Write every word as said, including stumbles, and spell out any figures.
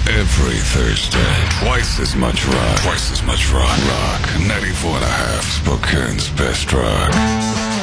Every Thursday, twice as much rock. Twice as much rock. Rock ninety-four and a half, Spokane's best rock.